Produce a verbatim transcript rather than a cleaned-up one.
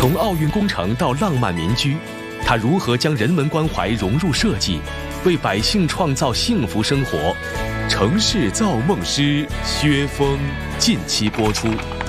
从奥运工程到浪漫民居，他如何将人文关怀融入设计，为百姓创造幸福生活？城市造梦师薛峰近期播出。